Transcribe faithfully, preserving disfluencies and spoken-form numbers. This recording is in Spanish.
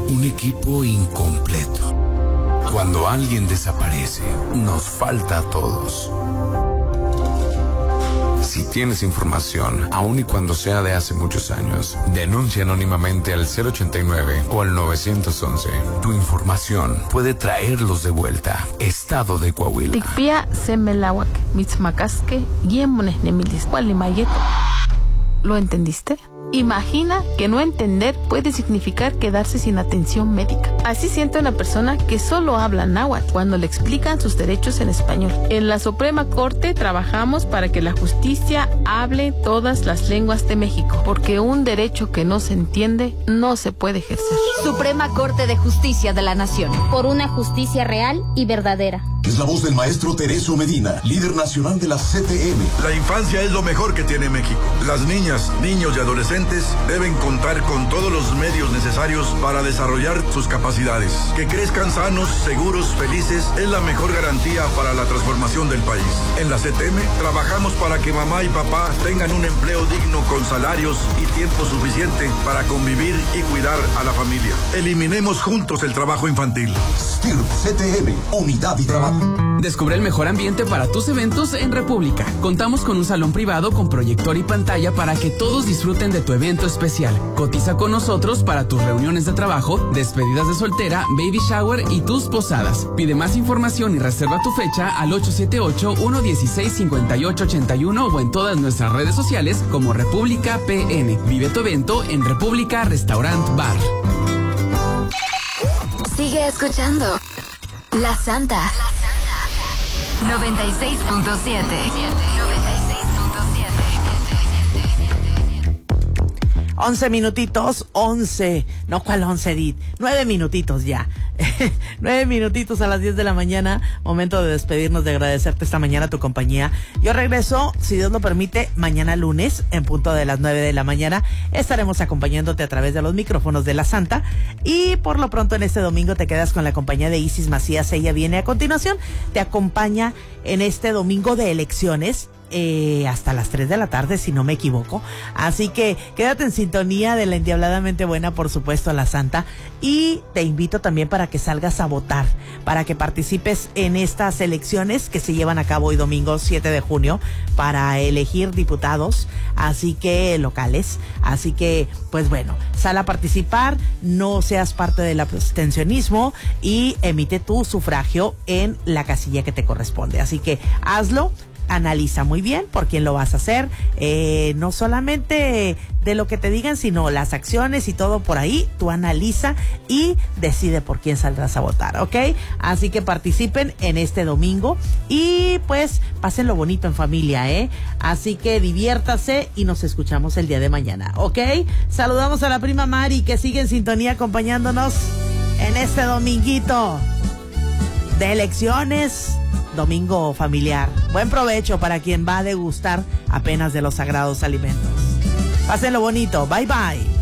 un equipo incompleto. Cuando alguien desaparece, nos falta a todos. Si tienes información, aun y cuando sea de hace muchos años, denuncia anónimamente al cero ochenta y nueve o al nueve once. Tu información puede traerlos de vuelta. Estado de Coahuila. Tikpia semelawak, mitzmakaske, yemones nemilis, kualimayeto. ¿Lo entendiste? Imagina que no entender puede significar quedarse sin atención médica. Así siente una persona que solo habla náhuatl cuando le explican sus derechos en español. En la Suprema Corte trabajamos para que la justicia hable todas las lenguas de México, porque un derecho que no se entiende no se puede ejercer. Suprema Corte de Justicia de la Nación. Por una justicia real y verdadera. Es la voz del maestro Teresio Medina, líder nacional de la C T M. La infancia es lo mejor que tiene México. Las niñas, niños y adolescentes deben contar con todos los medios necesarios para desarrollar sus capacidades. Que crezcan sanos, seguros, felices es la mejor garantía para la transformación del país. En la C T M trabajamos para que mamá y papá tengan un empleo digno con salarios y tiempo suficiente para convivir y cuidar a la familia. Eliminemos juntos el trabajo infantil. S T I R P C T M, Unidad y Trabajo. Descubre el mejor ambiente para tus eventos en República. Contamos con un salón privado con proyector y pantalla para que todos disfruten de tu evento especial. Cotiza con nosotros para tus reuniones de trabajo, despedidas de soltera, baby shower y tus posadas. Pide más información y reserva tu fecha al ocho siete ocho, uno uno seis, cinco ocho ocho uno o en todas nuestras redes sociales como República P N. Vive tu evento en República Restaurant Bar. Sigue escuchando La Santa noventa y seis punto siete. Once minutitos, once, no cuál once, Edith, nueve minutitos ya, nueve minutitos a las diez de la mañana, momento de despedirnos, de agradecerte esta mañana tu compañía. Yo regreso, si Dios lo permite, mañana lunes, en punto de las nueve de la mañana, estaremos acompañándote a través de los micrófonos de La Santa, y por lo pronto en este domingo te quedas con la compañía de Isis Macías. Ella viene a continuación, te acompaña en este domingo de elecciones, Eh, hasta las tres de la tarde, si no me equivoco. Así que quédate en sintonía de la endiabladamente buena, por supuesto, La Santa. Y te invito también para que salgas a votar, para que participes en estas elecciones que se llevan a cabo hoy domingo siete de junio para elegir diputados, así que locales. Así que, pues bueno, sal a participar, no seas parte del abstencionismo y emite tu sufragio en la casilla que te corresponde. Así que hazlo. Analiza muy bien por quién lo vas a hacer, eh, no solamente de lo que te digan, sino las acciones y todo por ahí. Tú analiza y decide por quién saldrás a votar, ¿ok? Así que participen en este domingo y pues pasen lo bonito en familia, ¿eh? Así que diviértase y nos escuchamos el día de mañana, ¿ok? Saludamos a la prima Mari, que sigue en sintonía acompañándonos en este dominguito de elecciones. Domingo familiar. Buen provecho para quien va a degustar apenas de los sagrados alimentos. Pásenlo bonito. Bye bye.